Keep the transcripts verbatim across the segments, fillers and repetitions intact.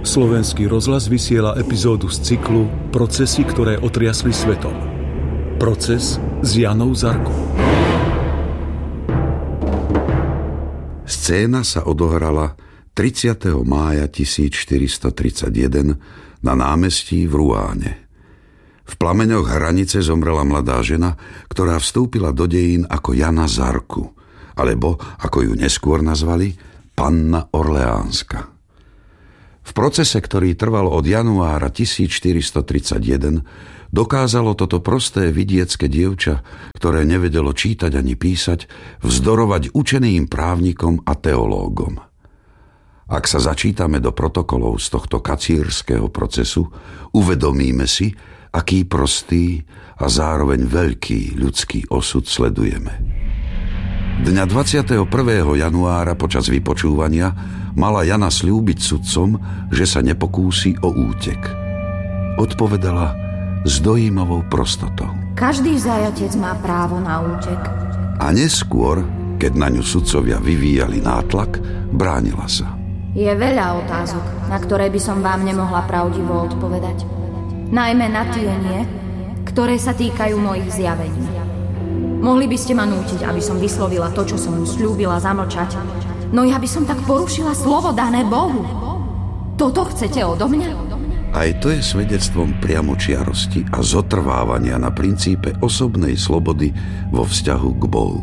Slovenský rozhlas vysiela epizódu z cyklu Procesy, ktoré otriasli svetom. Proces s Janou Zarkou. Scéna sa odohrala tridsiateho mája tisícštyristotridsaťjeden na námestí v Ruáne. V plameňoch hranice zomrela mladá žena, ktorá vstúpila do dejín ako Jana Zarku, alebo, ako ju neskôr nazvali, Panna Orleánska. V procese, ktorý trval od januára tisícštyristotridsaťjeden, dokázalo toto prosté vidiecké dievča, ktoré nevedelo čítať ani písať, vzdorovať učeným právnikom a teológom. Ak sa začítame do protokolov z tohto kacírskeho procesu, uvedomíme si, aký prostý a zároveň veľký ľudský osud sledujeme. Dňa dvadsiateho prvého januára počas vypočúvania mala Jana sľúbiť sudcom, že sa nepokúsi o útek. Odpovedala s dojímavou prostotou. Každý zajatec má právo na útek. A neskôr, keď na ňu sudcovia vyvíjali nátlak, bránila sa. Je veľa otázok, na ktoré by som vám nemohla pravdivo odpovedať. Najmä na tie nie, ktoré sa týkajú mojich zjavení. Mohli by ste ma nútiť, aby som vyslovila to, čo som mu sľúbila zamlčať. No ja by som tak porušila slovo dané Bohu. Toto chcete odo mňa? Aj to je svedectvom priamočiarosti a zotrvávania na princípe osobnej slobody vo vzťahu k Bohu.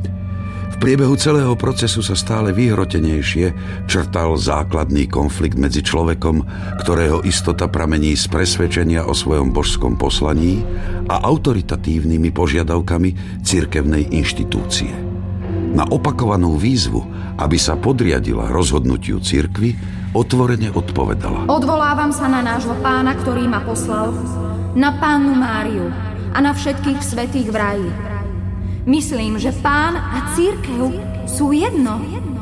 V priebehu celého procesu sa stále vyhrotenejšie črtal základný konflikt medzi človekom, ktorého istota pramení z presvedčenia o svojom božskom poslaní, a autoritatívnymi požiadavkami cirkevnej inštitúcie. Na opakovanú výzvu, aby sa podriadila rozhodnutiu cirkvi, otvorene odpovedala. Odvolávam sa na nášho Pána, ktorý ma poslal, na Pannu Máriu a na všetkých svätých v raji. Myslím, že Pán a cirkev sú jedno.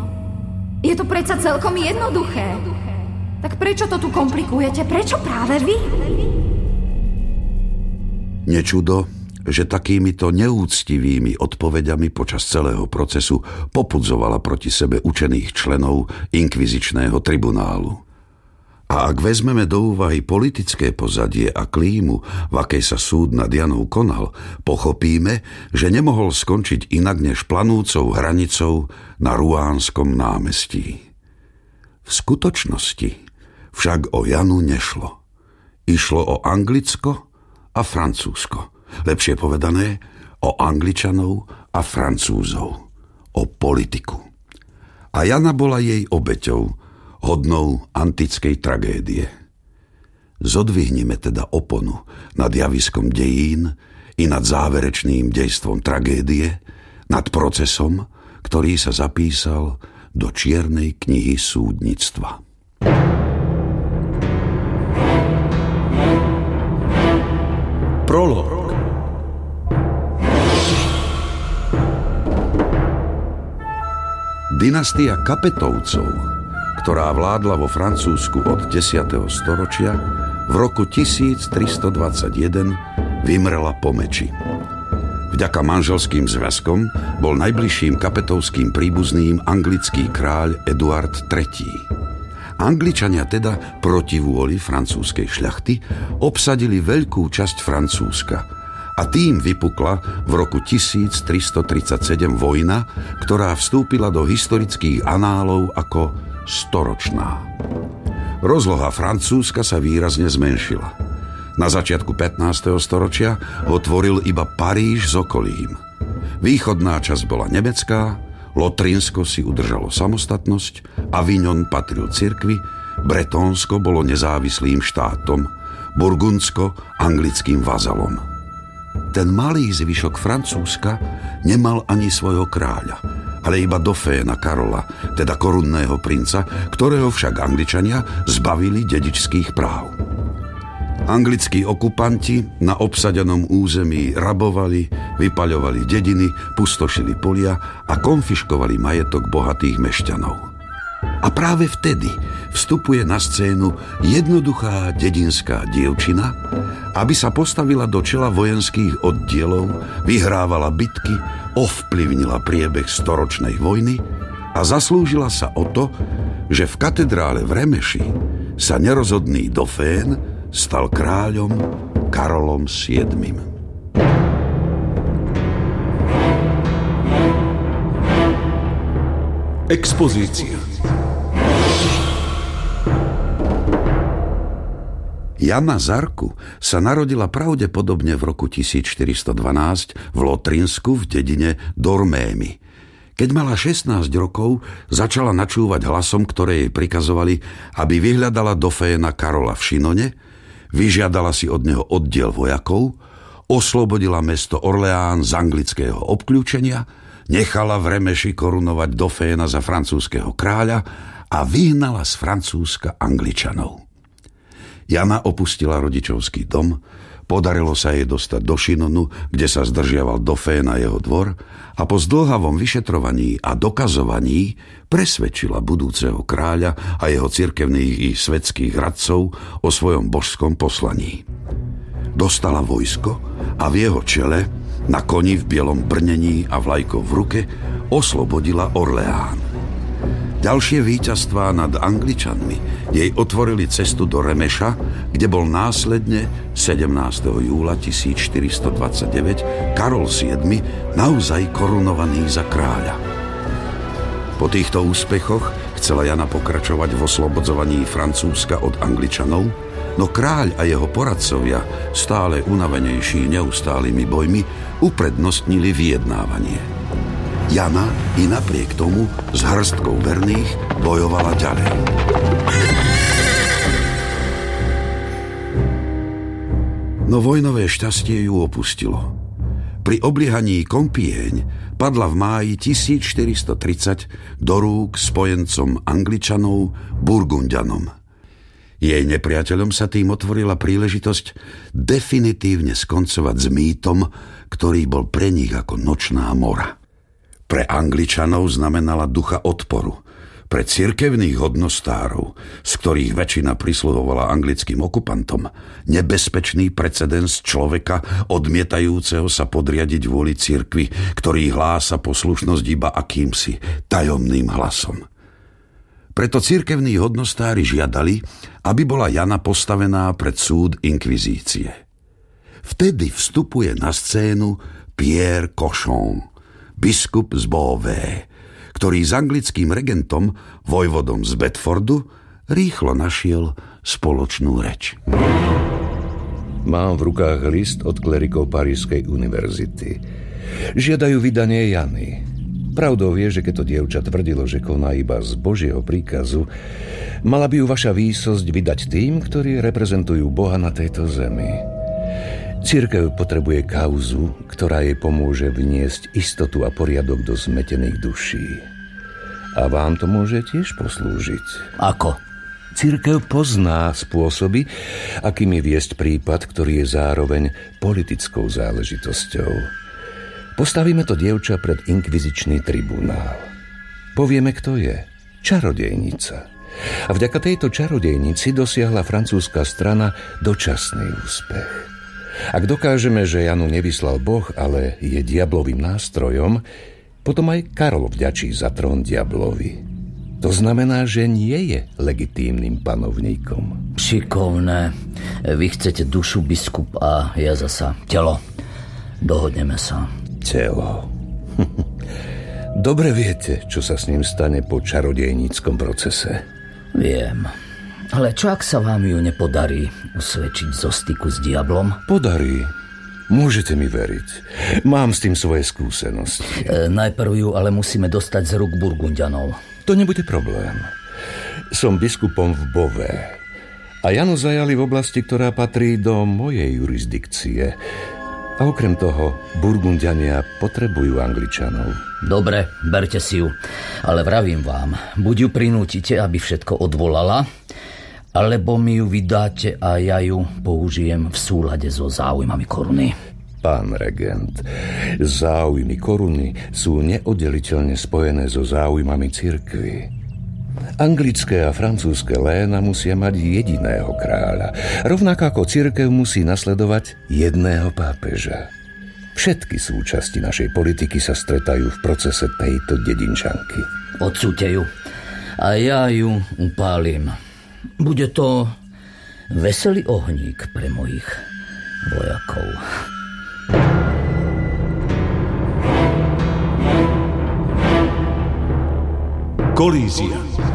Je to predsa celkom jednoduché. Tak prečo to tu komplikujete? Prečo práve vy? Nečudo, že takýmito neúctivými odpoveďami počas celého procesu popudzovala proti sebe učených členov inkvizičného tribunálu. A ak vezmeme do úvahy politické pozadie a klímu, v akej sa súd nad Janou konal, pochopíme, že nemohol skončiť inak než planúcou hranicou na Ruánskom námestí. V skutočnosti však o Janu nešlo. Išlo o Anglicko a Francúzsko. Lepšie povedané, o Angličanov a Francúzov. O politiku. A Jana bola jej obeťou, hodnou antickej tragédie. Zodvihnime teda oponu nad javiskom dejín i nad záverečným dejstvom tragédie, nad procesom, ktorý sa zapísal do čiernej knihy súdnictva. Prolog. Dynastia Kapetovcov, ktorá vládla vo Francúzsku od desiateho storočia, v roku tisíctristodvadsaťjeden vymrela po meči. Vďaka manželským zväzkom bol najbližším kapetovským príbuzným anglický kráľ Eduard tretí. Angličania teda proti vôli francúzskej šľachty obsadili veľkú časť Francúzska a tým vypukla v roku tisíctristotridsaťsedem vojna, ktorá vstúpila do historických análov ako storočná. Rozloha Francúzska sa výrazne zmenšila. Na začiatku pätnásteho storočia ho tvoril iba Paríž s okolím. Východná časť bola nemecká, Lotrinsko si udržalo samostatnosť, Avignon patril cirkvi, Bretónsko bolo nezávislým štátom, Burgundsko anglickým vazalom. Ten malý zvyšok Francúzska nemal ani svojho kráľa, ale iba doféna Karola, teda korunného princa, ktorého však Angličania zbavili dedičských práv. Anglickí okupanti na obsadenom území rabovali, vypaľovali dediny, pustošili polia a konfiškovali majetok bohatých mešťanov. A práve vtedy vstupuje na scénu jednoduchá dedinská dievčina, aby sa postavila do čela vojenských oddielov, vyhrávala bitky, ovplyvnila priebeh storočnej vojny a zaslúžila sa o to, že v katedrále v Remeši sa nerozhodný dofén stal kráľom Karolom siedmym. Expozícia. Jana z Arku sa narodila pravdepodobne v roku tisícštyristodvanásť v Lotrinsku v dedine Dormémy. Keď mala šestnásť rokov, začala načúvať hlasom, ktoré jej prikazovali, aby vyhľadala doféna Karola v Šinone, vyžiadala si od neho oddiel vojakov, oslobodila mesto Orleán z anglického obkľúčenia, nechala v Remeši korunovať doféna za francúzskeho kráľa a vyhnala z Francúzska Angličanov. Jana opustila rodičovský dom, podarilo sa jej dostať do Šinonu, kde sa zdržiaval dofén a jeho dvor, a po zdĺhavom vyšetrovaní a dokazovaní presvedčila budúceho kráľa a jeho cirkevných i svetských radcov o svojom božskom poslaní. Dostala vojsko a v jeho čele, na koni v bielom brnení a vlajkou v ruke, oslobodila Orleán. Ďalšie víťazstvá nad Angličanmi jej otvorili cestu do Remeša, kde bol následne sedemnásteho júla tisícštyristodvadsaťdeväť Karol siedmy naozaj korunovaný za kráľa. Po týchto úspechoch chcela Jana pokračovať v oslobodzovaní Francúzska od Angličanov, no kráľ a jeho poradcovia, stále unavenejší neustálými bojmi, uprednostnili vyjednávanie. Jana i napriek tomu s hrstkou verných bojovala ďalej. No vojnové šťastie ju opustilo. Pri obliehaní Compiègne padla v máji tisícštyristotridsať do rúk spojencom Angličanov Burgundianom. Jej nepriateľom sa tým otvorila príležitosť definitívne skoncovať s mýtom, ktorý bol pre nich ako nočná mora. Pre Angličanov znamenala ducha odporu. Pre cirkevných hodnostárov, z ktorých väčšina prisluhovala anglickým okupantom, nebezpečný precedens človeka odmietajúceho sa podriadiť vôli cirkvi, ktorý hlása poslušnosť iba akýmsi tajomným hlasom. Preto cirkevní hodnostári žiadali, aby bola Jana postavená pred súd inkvizície. Vtedy vstupuje na scénu Pierre Cochon, biskup z Beauvais, ktorý s anglickým regentom, vojvodom z Bedfordu, rýchlo našiel spoločnú reč. Mám v rukách list od klerikov Parížskej univerzity. Žiadajú vydanie Jany. Pravdou je, že keď to dievča tvrdilo, že koná iba z Božieho príkazu, mala by ju vaša výsosť vydať tým, ktorí reprezentujú Boha na tejto zemi. Cirkev potrebuje kauzu, ktorá jej pomôže vniesť istotu a poriadok do zmetených duší. A vám to môže tiež poslúžiť. Ako? Cirkev pozná spôsoby, akými viesť prípad, ktorý je zároveň politickou záležitosťou. Postavíme to dievča pred inkvizičný tribunál. Povieme, kto je. Čarodejnica. A vďaka tejto čarodejnici dosiahla francúzska strana dočasný úspech. Ak dokážeme, že Janu nevyslal Boh, ale je diablovým nástrojom, potom aj Karol vďačí za trón diablovi. To znamená, že nie je legitímnym panovníkom. Šikovné. Vy chcete dušu, biskup, a ja zasa telo. Dohodneme sa. Telo. Dobre viete, čo sa s ním stane po čarodejníckom procese. Viem. Ale čo ak sa vám ju nepodarí usvedčiť zo styku s diablom? Podarí. Môžete mi veriť. Mám s tým svoje skúsenosti. E, najprv ju ale musíme dostať z rúk Burgundianov. To nebude problém. Som biskupom v Beauvais. A Janu zajali v oblasti, ktorá patrí do mojej jurisdikcie. A okrem toho, Burgundiania potrebujú Angličanov. Dobre, berte si ju. Ale vravím vám, buď ju prinútite, aby všetko odvolala, alebo mi ju vydáte a ja ju použijem v súlade so záujmami koruny. Pán regent, záujmy koruny sú neoddeliteľne spojené so záujmami cirkvi. Anglické a francúzske léna musia mať jediného kráľa, rovnako ako cirkev musí nasledovať jedného pápeža. Všetky súčasti našej politiky sa stretajú v procese tejto dedinčanky. Odsúďte ju a ja ju upálim. Bude to veselý ohník pre mojich vojakov. Kolízia.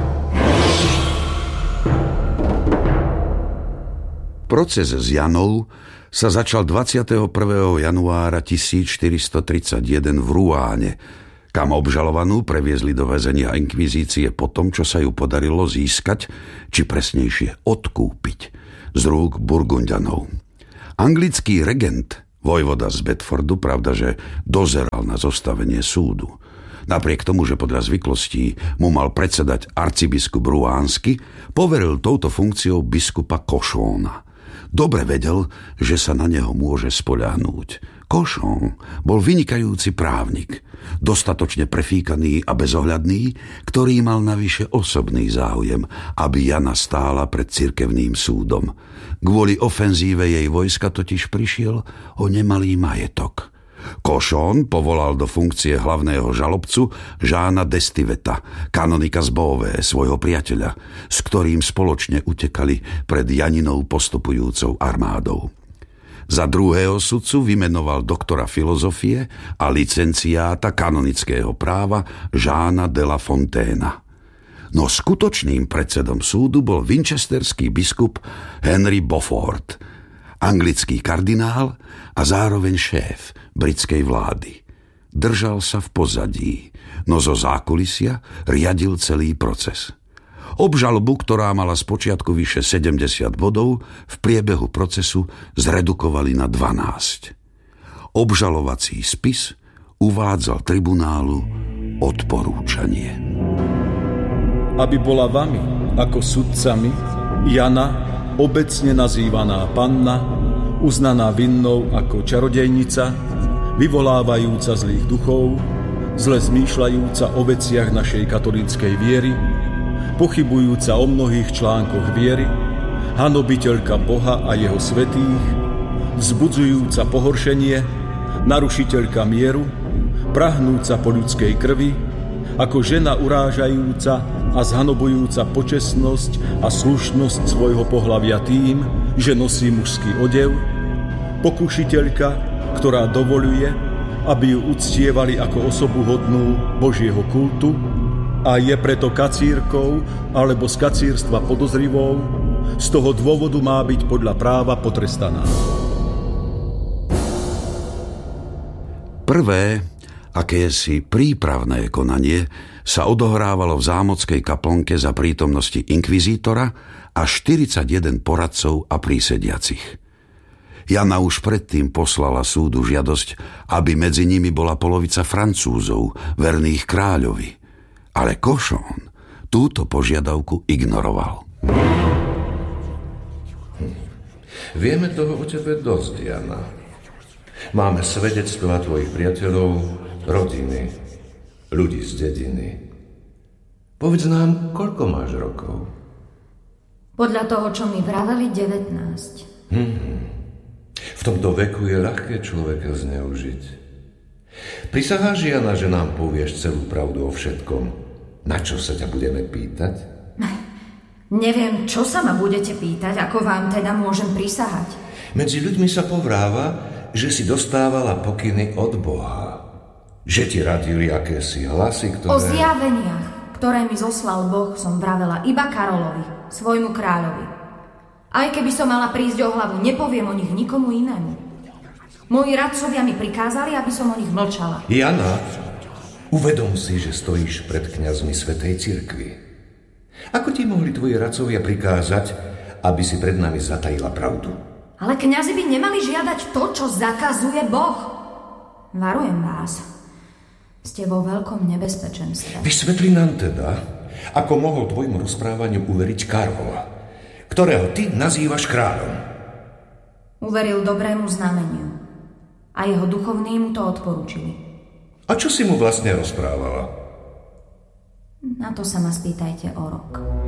Proces s Janou sa začal dvadsiateho prvého januára tisícštyristotridsaťjeden v Ruáne, kam obžalovanú previezli do väzenia inkvizície po tom, čo sa ju podarilo získať, či presnejšie odkúpiť z rúk Burgunďanov. Anglický regent, vojvoda z Bedfordu, pravda, že dozeral na zostavenie súdu. Napriek tomu, že podľa zvyklostí mu mal predsedať arcibiskup Ruánsky, poveril touto funkciou biskupa Cochona. Dobre vedel, že sa na neho môže spoľahnúť. Cochon bol vynikajúci právnik, dostatočne prefíkaný a bezohľadný, ktorý mal navyše osobný záujem, aby Jana stála pred cirkevným súdom. Kvôli ofenzíve jej vojska totiž prišiel o nemalý majetok. Cochon povolal do funkcie hlavného žalobcu Žána d'Estiveta, kanonika z Beauvais, svojho priateľa, s ktorým spoločne utekali pred Janinou postupujúcou armádou. Za druhého sudcu vymenoval doktora filozofie a licenciáta kanonického práva Žána de la Fontaine. No skutočným predsedom súdu bol winchesterský biskup Henry Beaufort, anglický kardinál a zároveň šéf britskej vlády. Držal sa v pozadí, no zo zákulisia riadil celý proces. Obžalobu, ktorá mala spočiatku vyše sedemdesiat bodov, v priebehu procesu zredukovali na dvanásť. Obžalovací spis uvádzal tribunálu odporúčanie. Aby bola vami ako sudcami Jana, obecne nazývaná panna, uznaná vinnou ako čarodejnica, vyvolávajúca zlých duchov, zle zmýšľajúca o veciach našej katolíckej viery, pochybujúca o mnohých článkoch viery, hanobiteľka Boha a jeho svätých, vzbudzujúca pohoršenie, narušiteľka mieru, prahnúca po ľudskej krvi, ako žena urážajúca a zhanobujúca počestnosť a slušnosť svojho pohlavia tým, že nosí mužský odev, pokušiteľka, ktorá dovoľuje, aby ju uctievali ako osobu hodnú Božieho kultu a je preto kacírkou alebo z kacírstva podozrivou, z toho dôvodu má byť podľa práva potrestaná. Prvé, akési prípravné konanie, sa odohrávalo v zámockej kaplnke za prítomnosti inkvizítora a štyridsaťjeden poradcov a prísediacich. Jana už predtým poslala súdu žiadosť, aby medzi nimi bola polovica Francúzov, verných kráľovi. Ale Cochon túto požiadavku ignoroval. Vieme toho o tebe dosť, Jana. Máme svedectvá tvojich priateľov, rodiny, ľudí z dediny. Povedz nám, koľko máš rokov? Podľa toho, čo mi vraveli, devätnásť. Hmm. V tomto veku je ľahké človeka zneužiť. Prisaháš, Jana, že nám povieš celú pravdu o všetkom. Na čo sa ťa budeme pýtať? Neviem, čo sa ma budete pýtať, ako vám teda môžem prisahať. Medzi ľuďmi sa povráva, že si dostávala pokyny od Boha. Že ti radili akési hlasy, ktoré... O zjaveniach, ktoré mi zoslal Boh, som vravela iba Karolovi, svojmu kráľovi. Aj keby som mala prísť o hlavu, nepoviem o nich nikomu inému. Moji radcovia mi prikázali, aby som o nich mlčala. Jana, uvedom si, že stojíš pred kňazmi Svätej cirkvi. Ako ti mohli tvoji radcovia prikázať, aby si pred nami zatajila pravdu? Ale kňazi by nemali žiadať to, čo zakazuje Boh. Varujem vás. Ste vo veľkom nebezpečenstve. Vysvetli nám teda, ako mohol tvojmu rozprávaniu uveriť Karol, ktorého ty nazývaš kráľom. Uveril dobrému znameniu a jeho duchovní mu to odporúčili. A čo si mu vlastne rozprávala? Na to sa ma spýtajte o rok.